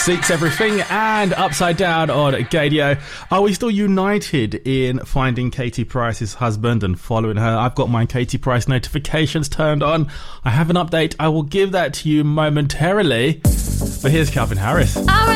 Seeks Everything and Upside Down on Gadio. Are we still united in finding Katie Price's husband and following her? I've got my Katie Price notifications turned on. I have an update. I will give that to you momentarily. But here's Calvin Harris.